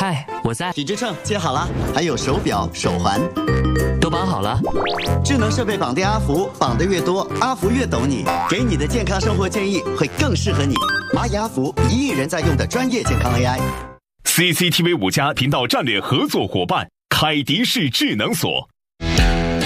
嗨，我在。 体脂秤接好了，还有手表、手环， 都绑好了。 智能设备绑定阿福，绑得越多，阿福越懂你，给你的健康生活建议会更适合你。蚂蚁阿福，1亿人在用的专业健康 AI。 CCTV 5家频道战略合作伙伴，凯迪士智能锁。